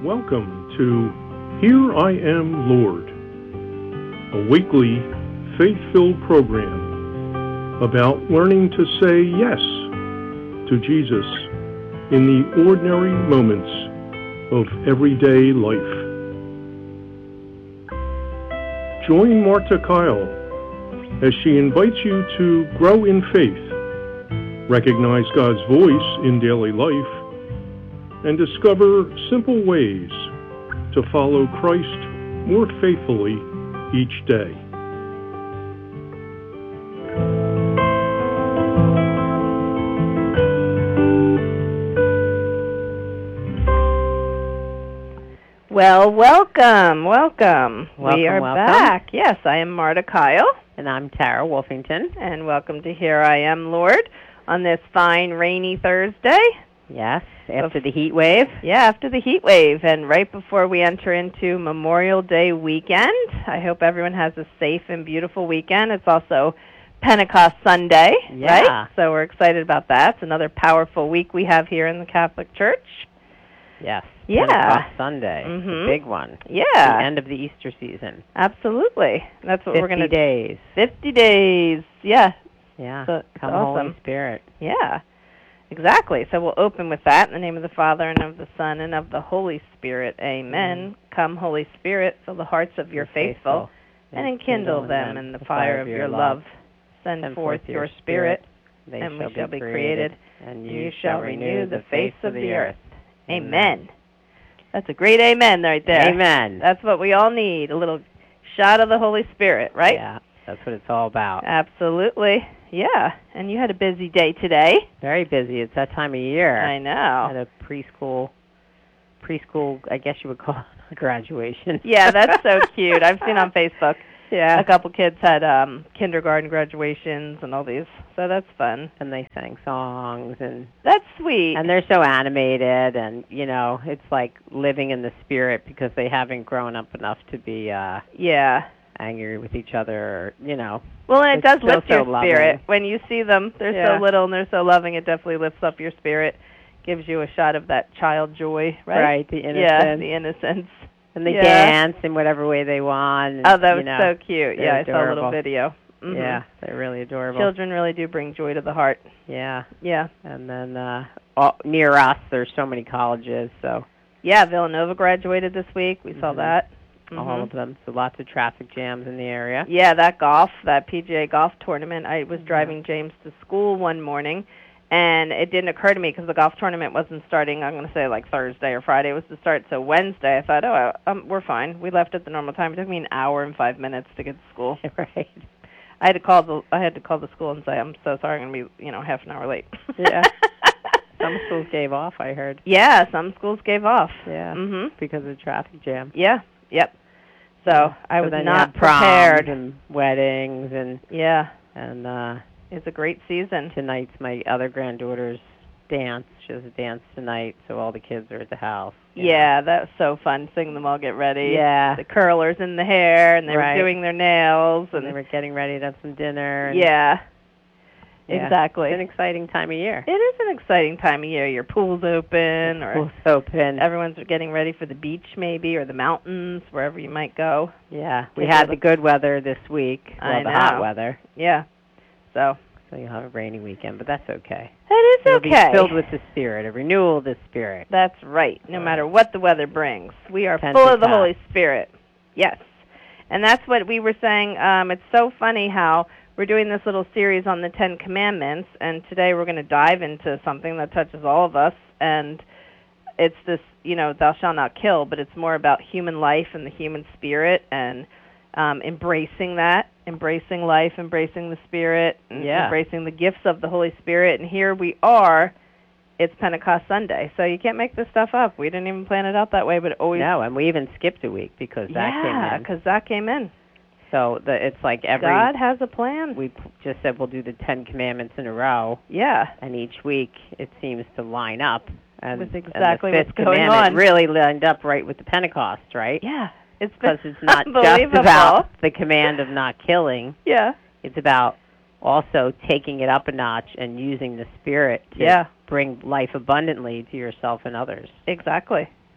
Welcome to Here I Am, Lord, a weekly faith-filled program about learning to say yes to Jesus in the ordinary moments of everyday life. Join Marta Kyle as she invites you to grow in faith, recognize God's voice in daily life, and discover simple ways to follow Christ more faithfully each day. Well, welcome. We are back. Yes, I am Marta Kyle. And I'm Tara Wolfington. And welcome to Here I Am, Lord, on this fine, rainy Thursday. Yes, after the heat wave. Yeah, after the heat wave, and right before we enter into Memorial Day weekend. I hope everyone has a safe and beautiful weekend. It's also Pentecost Sunday, right? So we're excited about that. It's another powerful week we have here in the Catholic Church. Yes. Yeah. Pentecost Sunday. The big one. Yeah. The end of the Easter season. Absolutely. That's what we're going to 50 days. 50 days. Yeah. Yeah. So, Come awesome. Holy Spirit. Yeah. Exactly. So we'll open with that in the name of the Father and of the Son and of the Holy Spirit. Amen. Come, Holy Spirit, fill the hearts of your faithful and enkindle them in the fire of your love. Send forth your Spirit, and we shall be created, and you shall renew the face of the earth. Amen. That's a great amen right there. Amen. That's what we all need, a little shot of the Holy Spirit, right? Yeah, that's what it's all about. Absolutely. Yeah, and you had a busy day today. Very busy. It's that time of year. I know. I had a preschool, I guess you would call it a graduation. Yeah, that's so cute. I've seen on Facebook. Yeah. A couple kids had kindergarten graduations and all these, so that's fun. And they sang songs. And that's sweet. And they're so animated, and, you know, it's like living in the spirit because they haven't grown up enough to be angry with each other, or, you know. Well, and it does lift your spirit. Loving. When you see them, they're so little and they're so loving, it definitely lifts up your spirit, gives you a shot of that child joy, right? Right, the innocence. Yeah, the innocence. And they dance in whatever way they want. And, oh, that was so cute. Yeah, adorable. I saw a little video. Mm-hmm. Yeah, they're really adorable. Children really do bring joy to the heart. Yeah. Yeah. And then near us, there's so many colleges. So. Yeah, Villanova graduated this week. We saw that. All of them. So lots of traffic jams in the area. Yeah, that PGA golf tournament. I was driving James to school one morning, and it didn't occur to me because the golf tournament wasn't starting, I'm going to say, like Thursday or Friday was to start. So Wednesday, I thought, we're fine. We left at the normal time. It took me an hour and 5 minutes to get to school. Right. I had to call the school and say, I'm so sorry, I'm going to be, half an hour late. Yeah. Some schools gave off, I heard. Yeah, some schools gave off. Yeah. Because of the traffic jam. Yeah. Yep. So I was not prepared. And weddings and and it's a great season. Tonight's my other granddaughter's dance. She has a dance tonight, so all the kids are at the house. Yeah, that's so fun, seeing them all get ready. Yeah. The curlers in the hair, and they were doing their nails. And they were getting ready to have some dinner. And yeah, exactly. It's an exciting time of year. It is an exciting time of year. Your pool's open. Pool's open. Everyone's getting ready for the beach maybe, or the mountains, wherever you might go. Yeah, we had the good weather this week. The hot weather. Yeah. So you'll have a rainy weekend, but that's okay. It is It'll okay. Be filled with the Spirit, a renewal of the Spirit. That's right. No matter what the weather brings, we are full of the Holy Spirit. Yes. And that's what we were saying. It's so funny how we're doing this little series on the Ten Commandments, and today we're going to dive into something that touches all of us, and it's this, thou shalt not kill, but it's more about human life and the human spirit, and embracing that, embracing life, embracing the Spirit, and embracing the gifts of the Holy Spirit. And here we are. It's Pentecost Sunday, so you can't make this stuff up. We didn't even plan it out that way, but always. No, and we even skipped a week because that came in. Yeah, because that came in. So it's like God has a plan. We just said we'll do the 10 Commandments in a row. Yeah. And each week it seems to line up. And, with exactly and the what's fifth going commandment on. really lined up right with the Pentecost, right? Yeah. It's because it's not just about the command of not killing. Yeah. It's about also taking it up a notch and using the Spirit to bring life abundantly to yourself and others. Exactly.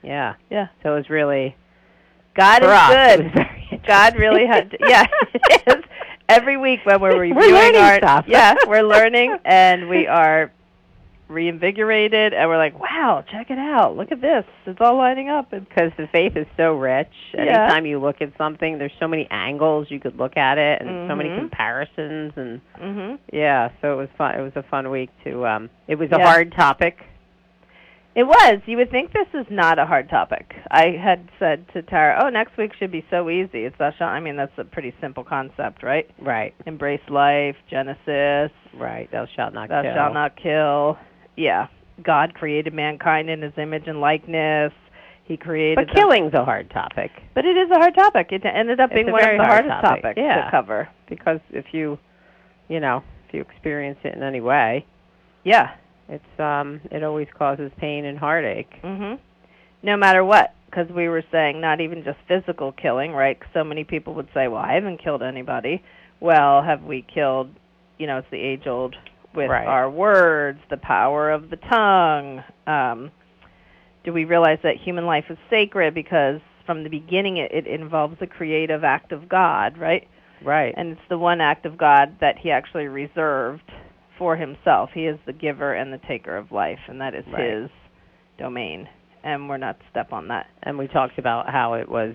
Yeah. Yeah. So it was really God for is us, good. It was very God really had to, yeah, it is. Every week when we're reviewing learning stuff. Yeah, we're learning and we are reinvigorated and we're like, wow, check it out. Look at this. It's all lining up. Because the faith is so rich. Yeah. Anytime you look at something, there's so many angles you could look at it and so many Mm-hmm. comparisons and Mm-hmm. yeah, so it was fun. It was a fun week to it was a hard topic. It was. You would think this is not a hard topic. I had said to Tara, "Oh, next week should be so easy. It's I mean, that's a pretty simple concept, right? Right. Embrace life, Genesis. Right. Thou shalt not Thou kill. shalt not kill. Yeah. God created mankind in his image and likeness. He created But killing's a hard topic. But it is a hard topic. It ended up being one of the hardest topics to cover. Because if you experience it in any way, yeah, it's it always causes pain and heartache. Mhm. No matter what, because we were saying not even just physical killing, right? So many people would say, "Well, I haven't killed anybody." Well, have we killed? It's the age-old with our words, the power of the tongue. Do we realize that human life is sacred because from the beginning it involves the creative act of God, right? Right. And it's the one act of God that he actually reserved for himself. He is the giver and the taker of life, and that is his domain. And we're not to step on that. And we talked about how it was,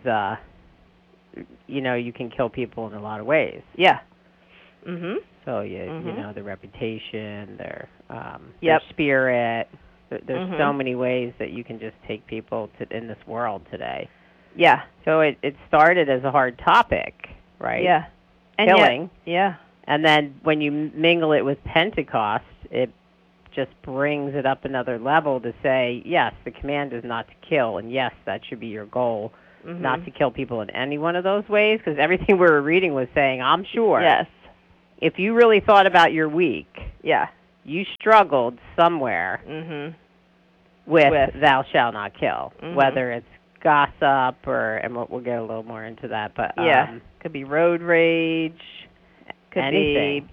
you can kill people in a lot of ways. Yeah. Mhm. So you know, their reputation, their Yep. spirit. There's so many ways that you can just take people in this world today. Yeah. So it started as a hard topic, right? Yeah. And killing. Yeah. And then when you mingle it with Pentecost, it just brings it up another level to say, yes, the command is not to kill, and yes, that should be your goal, not to kill people in any one of those ways, because everything we were reading was saying, I'm sure, yes, if you really thought about your week, yeah, you struggled somewhere with thou shalt not kill, whether it's gossip and we'll get a little more into that, but could be road rage, could anything.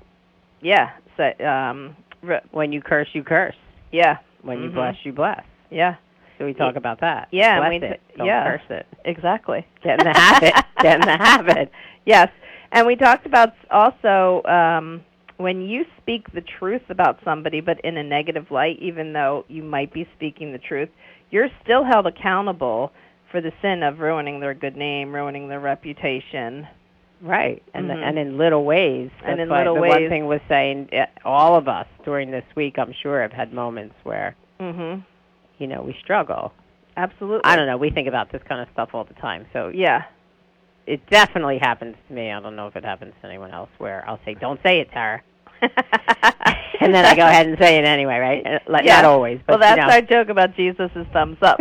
When you curse, you curse. Yeah. When you bless, you bless. Yeah. So we talk about that. Yeah. Bless it. Don't curse it. Exactly. Get in the habit. Get in the habit. Yes. And we talked about also when you speak the truth about somebody but in a negative light, even though you might be speaking the truth, you're still held accountable for the sin of ruining their good name, ruining their reputation. Right, and in little ways. And in little little ways. ways. One thing was saying, all of us during this week, I'm sure, have had moments where, we struggle. Absolutely. I don't know. We think about this kind of stuff all the time. So yeah, it definitely happens to me. I don't know if it happens to anyone else. Where I'll say, "Don't say it, Tara," and then I go ahead and say it anyway. Right? Not always. But, well, that's our joke about Jesus' thumbs up.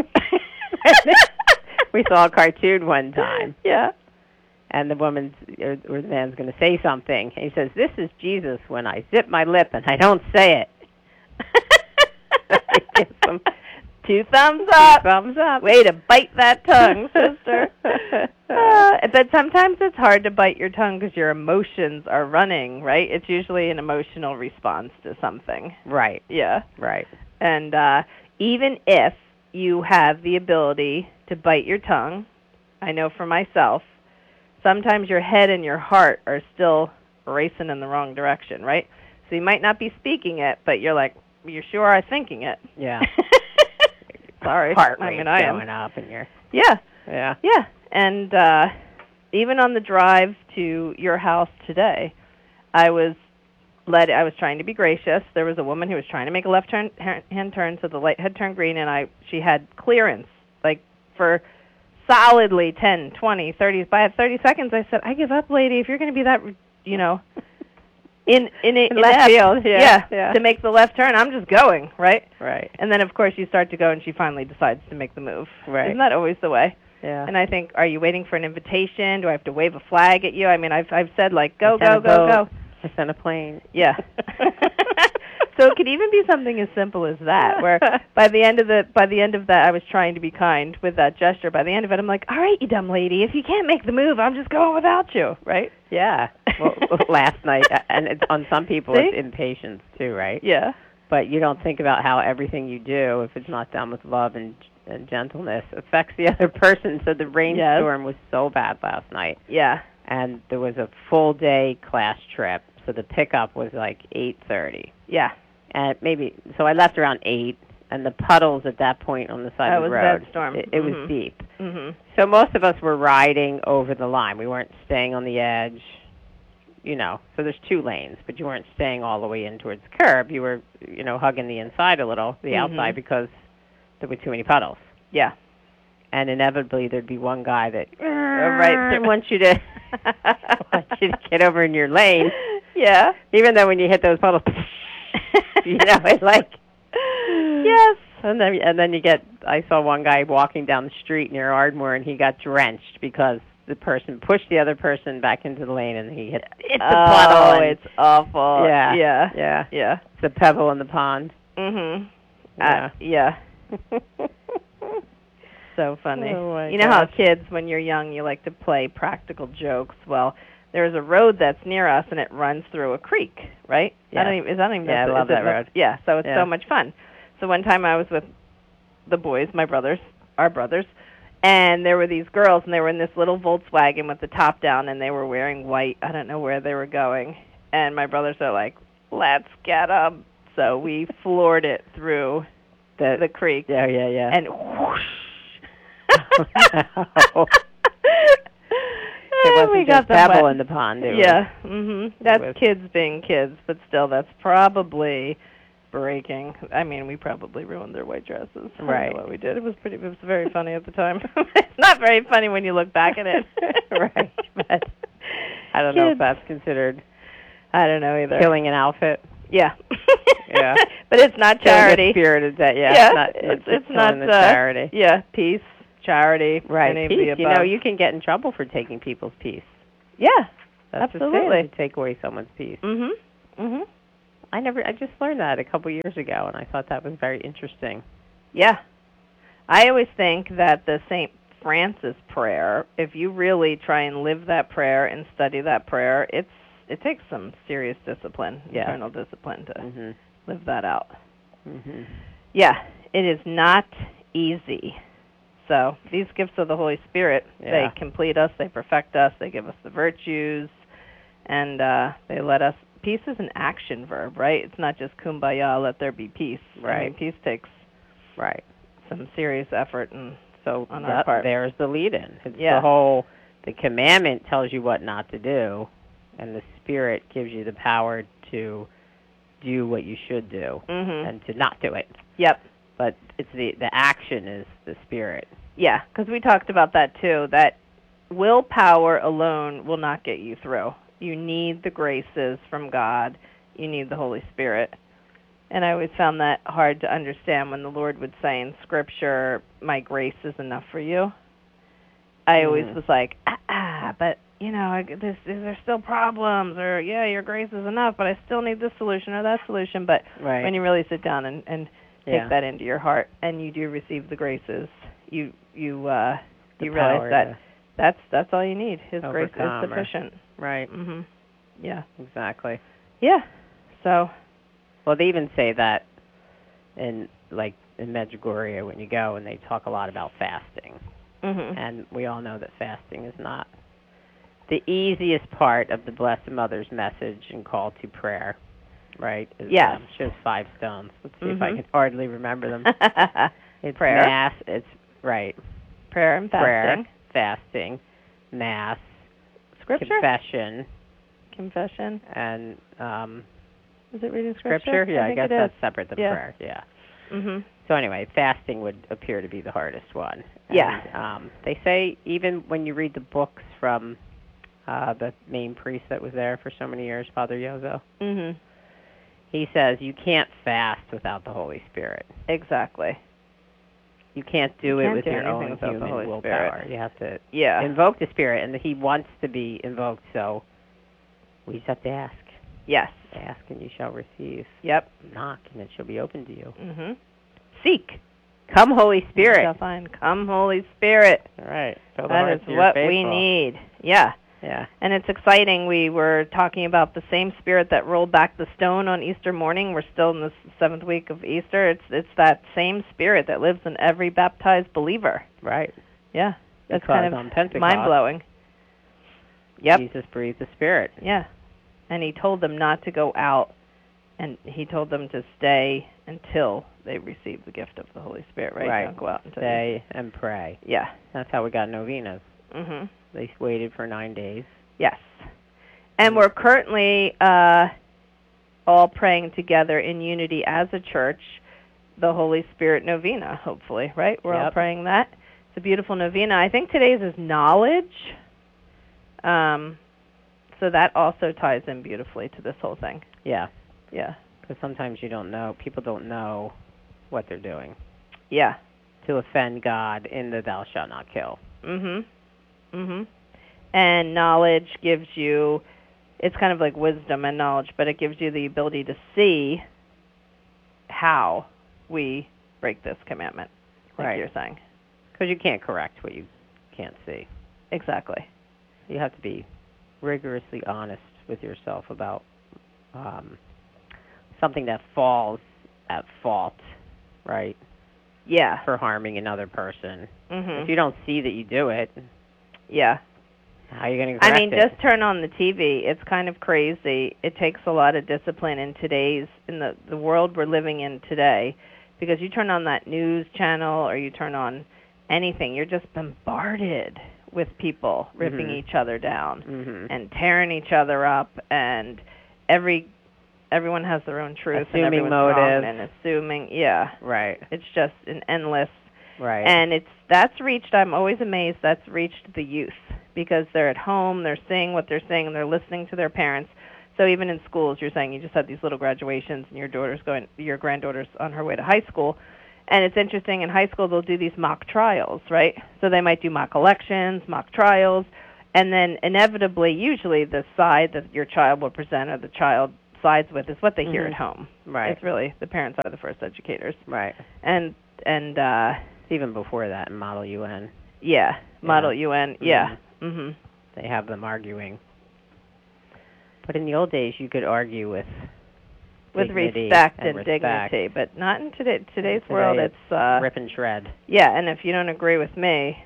We saw a cartoon one time. Yeah. And the woman's or the man's going to say something. And he says, "This is Jesus when I zip my lip and I don't say it." Two thumbs up. 2 thumbs up. Way to bite that tongue, sister. But sometimes it's hard to bite your tongue because your emotions are running, right? It's usually an emotional response to something. Right. Yeah. Right. And even if you have the ability to bite your tongue, I know for myself, sometimes your head and your heart are still racing in the wrong direction, right? So you might not be speaking it, but you're like, you sure are thinking it. Yeah. Sorry. Heart rate I am going up and you're... Yeah. Yeah. Yeah. And even on the drive to your house today, I was trying to be gracious. There was a woman who was trying to make a left-hand turn, so the light had turned green, and she had clearance, like for solidly 10, 20, 30, by 30 seconds. I said, I give up, lady. If you're going to be that, in left field, yeah. to make the left turn, I'm just going, right? Right. And then, of course, you start to go, and she finally decides to make the move. Right. Isn't that always the way? Yeah. And I think, are you waiting for an invitation? Do I have to wave a flag at you? I mean, I've said, like, go. I sent a plane. Yeah. So it could even be something as simple as that, where by the end of that, I was trying to be kind with that gesture. By the end of it, I'm like, all right, you dumb lady, if you can't make the move, I'm just going without you, right? Yeah. Well, last night, and on some people, it's impatience too, right? Yeah. But you don't think about how everything you do, if it's not done with love and and gentleness affects the other person. So the rainstorm was so bad last night. Yeah. And there was a full day class trip, so the pickup was like 8:30. Yeah. And so I left around 8, and the puddles at that point on the side of the road. That was bad storm. It was deep. Mm-hmm. So most of us were riding over the line. We weren't staying on the edge, So there's 2 lanes, but you weren't staying all the way in towards the curb. You were, hugging the inside a little, the outside, because there were too many puddles. Yeah. And inevitably there'd be one guy that wants you to get over in your lane. Yeah. Even though when you hit those puddles, it's like yes. And then I saw one guy walking down the street near Ardmore, and he got drenched because the person pushed the other person back into the lane, and he hit the puddle. Oh, it's awful. Yeah. It's a pebble in the pond. Mhm. Yeah. So funny. Oh, you know how kids, when you're young, you like to play practical jokes. Well, there's a road that's near us, and it runs through a creek, right? Yeah. I love that road. Yeah, so it's so much fun. So one time I was with the boys, our brothers, and there were these girls, and they were in this little Volkswagen with the top down, and they were wearing white. I don't know where they were going. And my brothers are like, let's get them. So we floored it through the creek. Yeah. And whoosh. It wasn't just pebble in the pond. That's kids being kids, but still, that's probably breaking. I mean, we probably ruined their white dresses. Right. I don't know what we did. It was very funny at the time. It's not very funny when you look back at it. Right. But I don't know if that's considered. I don't know either. Killing an outfit. Yeah. Yeah. But it's not charity. Spirited that. Yeah. Yeah. It's not charity. Yeah. Peace. Charity. Right. Peace. You can get in trouble for taking people's peace. Yeah. That's absolutely. To take away someone's peace. Mhm. Mhm. I just learned that a couple years ago, and I thought that was very interesting. Yeah. I always think that the St. Francis prayer, if you really try and live that prayer and study that prayer, it takes some serious discipline, internal discipline to live that out. Mm-hmm. Yeah, it is not easy. So these gifts of the Holy Spirit, they complete us, they perfect us, they give us the virtues, and they let us. Peace is an action verb, right? It's not just kumbaya, let there be peace. Right. I mean, peace takes some serious effort, and so on our part. There's the lead-in. It's the commandment tells you what not to do, and the Spirit gives you the power to do what you should do and to not do it. Yep. But it's the action is the Spirit. Yeah, because we talked about that too, that willpower alone will not get you through. You need the graces from God. You need the Holy Spirit. And I always found that hard to understand when the Lord would say in Scripture, my grace is enough for you. I always was like, but, there's still problems, or, your grace is enough, but I still need this solution or that solution. But when you really sit down and take that into your heart, and you do receive the graces, you realize that's all you need. His grace is sufficient. Right. Mhm. Yeah. Exactly. Yeah. So. Well, they even say that in Medjugorje when you go, and they talk a lot about fasting. Mhm. And we all know that fasting is not the easiest part of the Blessed Mother's message and call to prayer. Right? Yes. She has 5 stones. Let's see if I can hardly remember them. It's prayer. Mass. It's right. Prayer and fasting. Fasting, Mass, Scripture, confession, and is it reading Scripture? Scripture? Yeah, I guess that's separate than prayer. Yeah. Mhm. So anyway, fasting would appear to be the hardest one. And, they say even when you read the books from the main priest that was there for so many years, Father Yozo. Mhm. He says you can't fast without the Holy Spirit. Exactly. You can't do it with do your own human willpower. Spirit. You have to invoke the Spirit, and He wants to be invoked, so we just have to ask. Yes. Ask, and you shall receive. Yep. Knock, and it shall be open to you. Mhm. Seek. Come, Holy Spirit. You shall find. Come, Holy Spirit. All right. That is what we need. Yeah. Yeah. And it's exciting. We were talking about the same Spirit that rolled back the stone on Easter morning. We're still in the 7th week of Easter. It's that same Spirit that lives in every baptized believer. Right. Yeah. That's because kind on of Pentecost, mind-blowing. Yep. Jesus breathed the Spirit. Yeah. And he told them not to go out, and he told them to stay until they receive the gift of the Holy Spirit, right? Right. Don't go out until Stay and pray. Yeah. That's how we got novenas. Mm-hmm. They waited for 9 days. Yes. And we're currently all praying together in unity as a church, the Holy Spirit novena, hopefully, right? We're all praying that. It's a beautiful novena. I think today's is knowledge. So that also ties in beautifully to this whole thing. Yeah. Yeah. Because sometimes you don't know, people don't know what they're doing. Yeah. To offend God in the thou shalt not kill. Mm-hmm. Mm-hmm. And knowledge gives you, it's kind of like wisdom and knowledge, but it gives you the ability to see how we break this commandment, like you're saying. Because you can't correct what you can't see. Exactly. You have to be rigorously honest with yourself about something that falls at fault, right? Yeah. For harming another person. Mm-hmm. If you don't see that you do it, yeah. How are you going to correct it? Just turn on the TV. It's kind of crazy. It takes a lot of discipline in the world we're living in today, because you turn on that news channel or you turn on anything, you're just bombarded with people ripping each other down and tearing each other up, and everyone has their own truth, assuming and motive and assuming, right. It's just an endless, right. And that's reached. I'm always amazed that's reached the youth, because they're at home, they're seeing what they're seeing, and they're listening to their parents. So even in schools, you're saying you just had these little graduations, and your granddaughter's on her way to high school. And it's interesting, in high school they'll do these mock trials, right? So they might do mock elections, mock trials, and then inevitably, usually the side that your child will present or the child sides with is what they hear at home. Right. It's really, the parents are the first educators. Right. And even before that in Model UN. Yeah, Model UN, yeah. Mm-hmm. They have them arguing. But in the old days, you could argue with respect and dignity, but not in today's world. It's rip and shred. Yeah, and if you don't agree with me,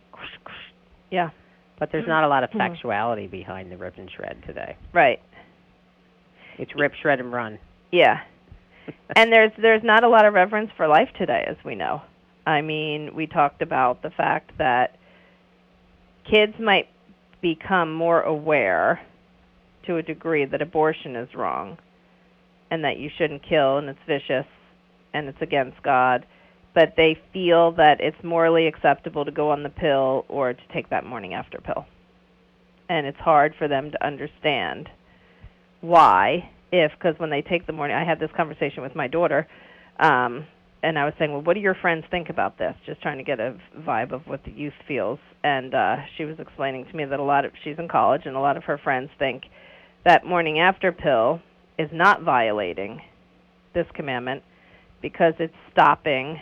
yeah. But there's not a lot of factuality behind the rip and shred today. Right. It's rip, shred, and run. Yeah. And there's not a lot of reverence for life today, as we know. I mean, we talked about the fact that kids might become more aware to a degree that abortion is wrong and that you shouldn't kill and it's vicious and it's against God, but they feel that it's morally acceptable to go on the pill or to take that morning after pill. And it's hard for them to understand why, because when they take the morning, I had this conversation with my daughter, and I was saying, well, what do your friends think about this? Just trying to get a vibe of what the youth feels. And she was explaining to me that she's in college, and a lot of her friends think that morning after pill is not violating this commandment because it's stopping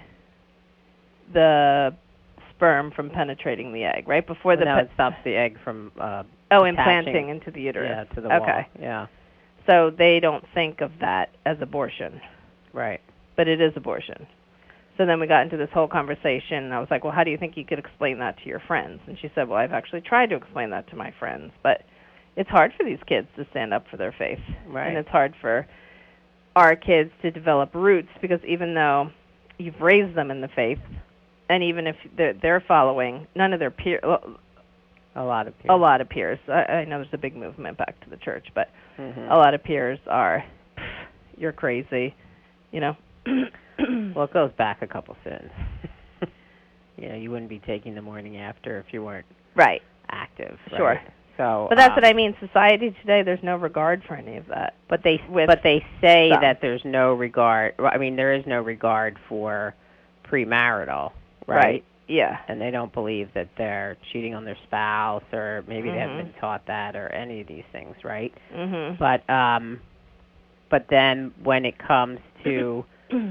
the sperm from penetrating the egg, right? Before it stops the egg from implanting into the uterus. Yeah, to the wall. Okay. Yeah. So they don't think of that as abortion. Right. But it is abortion. So then we got into this whole conversation, and I was like, well, how do you think you could explain that to your friends? And she said, well, I've actually tried to explain that to my friends, but it's hard for these kids to stand up for their faith. Right. And it's hard for our kids to develop roots, because even though you've raised them in the faith, and even if they're following, none of their peers, a lot of peers. I know there's a big movement back to the church, but a lot of peers are, you're crazy, you know. Well, it goes back a couple sins. You wouldn't be taking the morning after if you weren't active. Right? Sure. So, but that's what I mean. Society today, there's no regard for any of that. But they say that there's no regard. I mean, there is no regard for premarital, right? Yeah. And they don't believe that they're cheating on their spouse, or maybe they haven't been taught that, or any of these things, right? Mm-hmm. But then when it comes to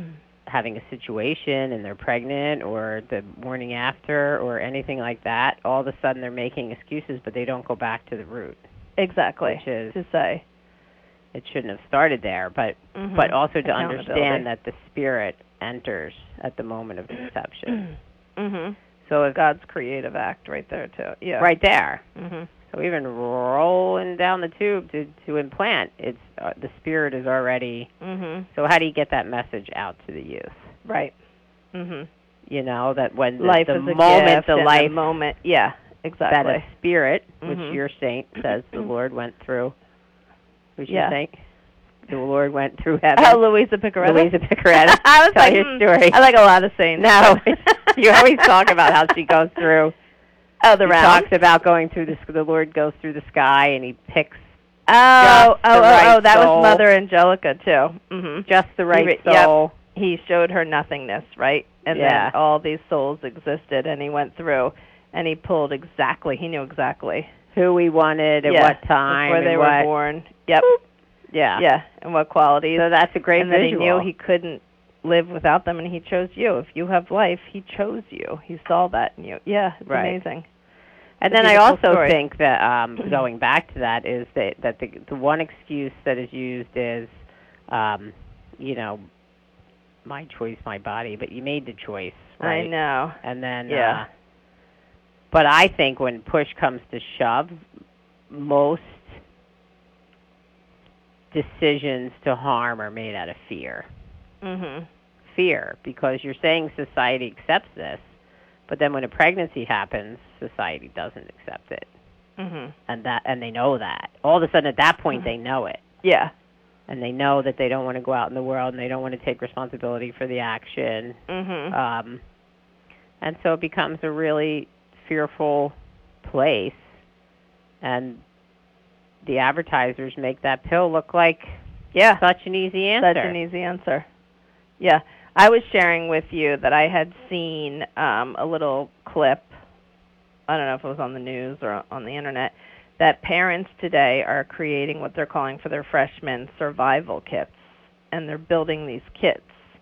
having a situation and they're pregnant or the morning after or anything like that, all of a sudden they're making excuses, but they don't go back to the root. Exactly. Which is to say it shouldn't have started there, but also to understand that the spirit enters at the moment of conception. So if God's creative act right there too. Yeah. Right there. So even rolling down the tube to implant, it's the spirit is already. So how do you get that message out to the youth? Right. You know that when life the is a moment, gift the life, the moment, yeah, exactly. That a spirit, which your saint says the Lord went through. Who's your saint? The Lord went through heaven. Oh, Louisa Picaretta. Louisa Picaretta. I was Tell like, your story. I like a lot of saints. No, you always talk about how she goes through. Oh, the round. Talks about going through the Lord goes through the sky and he picks. That was Mother Angelica too. Just the right soul. Yep. He showed her nothingness, right? And then all these souls existed, and he went through, and he pulled exactly. He knew exactly who he wanted at what time, where they were born. Yep. Yeah. Yeah, and what qualities. So that's a great and visual. And he knew he couldn't live without them, and he chose you. If you have life, he chose you. He saw that in you. Yeah, it's amazing. And then I also think that going back to that is that the one excuse that is used is, you know, my choice, my body, but you made the choice, right? I know. And then, but I think when push comes to shove, most decisions to harm are made out of fear. Fear, because you're saying society accepts this, but then when a pregnancy happens, society doesn't accept it. And they know that. All of a sudden at that point they know it. Yeah. And they know that they don't want to go out in the world and they don't want to take responsibility for the action. And so it becomes a really fearful place. And the advertisers make that pill look like such an easy answer. Such an easy answer. Yeah. I was sharing with you that I had seen a little clip, I don't know if it was on the news or on the internet, that parents today are creating what they're calling for their freshmen survival kits. And they're building these kits